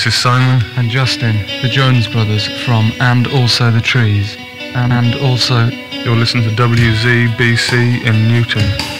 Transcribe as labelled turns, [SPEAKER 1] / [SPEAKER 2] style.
[SPEAKER 1] This is Simon
[SPEAKER 2] and Justin, the Jones Brothers from And Also the Trees. And also,
[SPEAKER 1] you're listening to WZBC in Newton.